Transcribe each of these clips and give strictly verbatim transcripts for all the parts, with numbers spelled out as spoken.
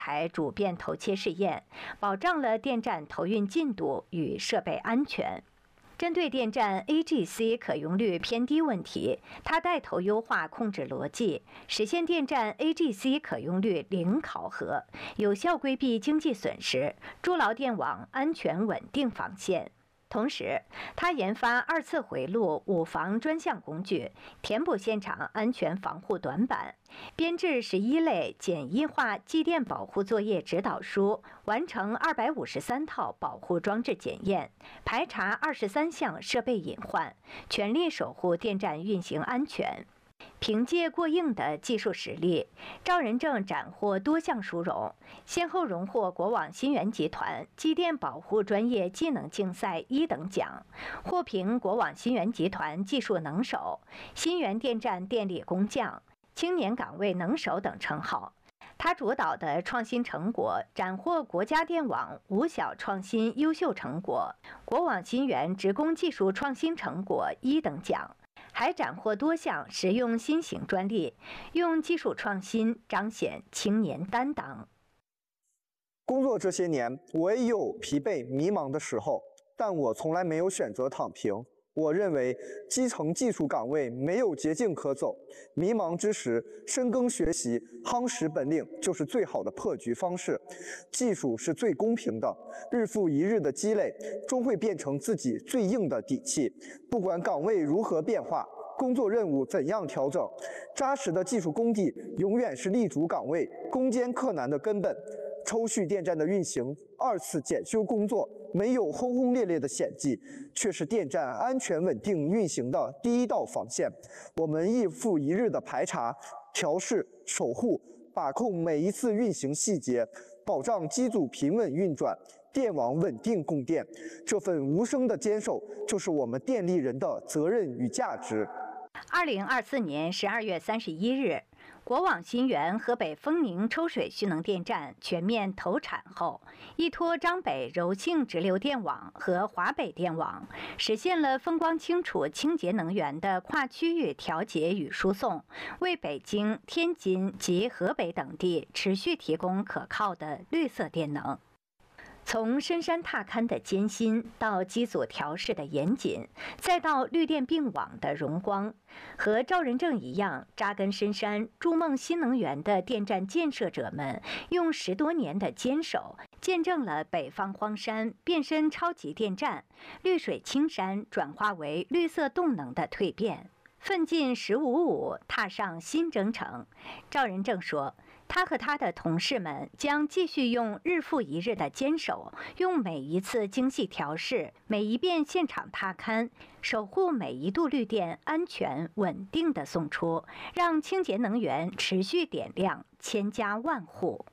台主变头切试验，保障了电站投运进度与设备安全。针对电站 A G C 可用率偏低问题，它带头优化控制逻辑，实现电站 A G C 可用率零考核，有效规避经济损失，筑牢电网安全稳定防线。同时，他研发二次回路五防专项工具，填补现场安全防护短板，编制十一类简易化机电保护作业指导书，完成二百五十三套保护装置检验，排查二十三项设备隐患，全力守护电站运行安全。凭借过硬的技术实力，赵仁正斩获多项殊荣，先后荣获国网新源集团机电保护专业技能竞赛一等奖，获评国网新源集团技术能手、新源电站电力工匠、青年岗位能手等称号。他主导的创新成果斩获国家电网五小创新优秀成果、国网新源职工技术创新成果一等奖。还斩获多项实用新型专利，用技术创新彰显青年担当。 工作这些年，我也有疲惫迷茫的时候，但我从来没有选择躺平。我认为基层技术岗位没有捷径可走，迷茫之时深耕学习、夯实本领就是最好的破局方式。技术是最公平的，日复一日的积累终会变成自己最硬的底气。不管岗位如何变化，工作任务怎样调整，扎实的技术功底永远是立足岗位、攻坚克难的根本。抽蓄电站的运行，二次检修工作没有轰轰烈烈的险迹，却是电站安全稳定运行的第一道防线。我们日复一日的排查、调试、守护、把控每一次运行细节，保障机组平稳运转，电网稳定供电。这份无声的坚守，就是我们电力人的责任与价值。 二零二四年十二月三十一日，国网新源河北丰宁抽水蓄能电站全面投产后，依托张北柔性直流电网和华北电网，实现了风光清楚、清洁能源的跨区域调节与输送，为北京、天津及河北等地持续提供可靠的绿色电能。从深山踏勘的艰辛，到机组调试的严谨，再到绿电并网的荣光，和赵仁正一样扎根深山、筑梦新能源的电站建设者们，用十多年的坚守，见证了北方荒山变身超级电站、绿水青山转化为绿色动能的蜕变。奋进十五五，踏上新征程。赵仁正说，他和他的同事们将继续用日复一日的坚守，用每一次精细调试、每一遍现场踏勘，守护每一度绿电安全稳定的送出，让清洁能源持续点亮千家万户。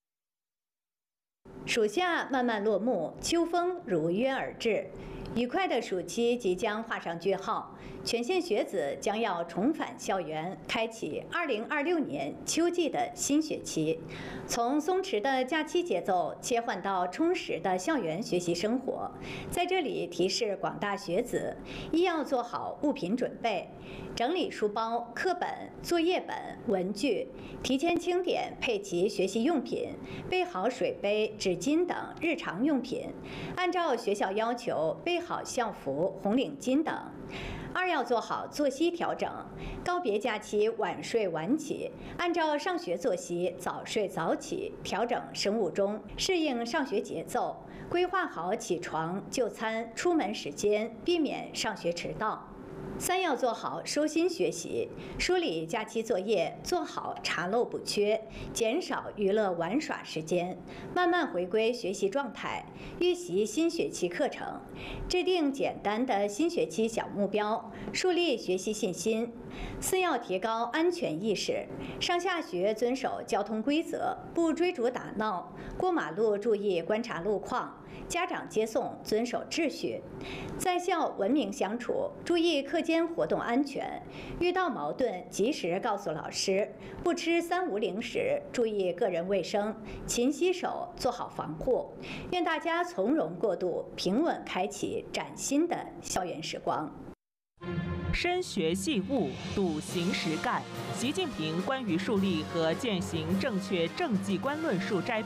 暑夏慢慢落幕，秋风如约而至，愉快的暑期即将画上句号。全县学子将要重返校园，开启二零二六年秋季的新学期。从松弛的假期节奏切换到充实的校园学习生活，在这里提示广大学子：一要做好物品准备，整理书包、课本、作业本、文具，提前清点配齐学习用品，备好水杯、纸巾等日常用品，按照学校要求备好校服、红领巾等。二要做好作息调整，告别假期晚睡晚起，按照上学作息早睡早起，调整生物钟，适应上学节奏，规划好起床、就餐、出门时间，避免上学迟到。三要做好收心学习，梳理假期作业，做好查漏补缺，减少娱乐玩耍时间，慢慢回归学习状态，预习新学期课程，制定简单的新学期小目标，树立学习信心。四要提高安全意识，上下学遵守交通规则，不追逐打闹，过马路注意观察路况，家长接送遵守秩序，在校文明相处，注意课间活动安全，遇到矛盾及时告诉老师，不吃三无零食，注意个人卫生，勤洗手，做好防护。愿大家从容过渡，平稳开启崭新的校园时光。 深学细悟，笃行实干。习近平关于树立和践行正确政绩观论述摘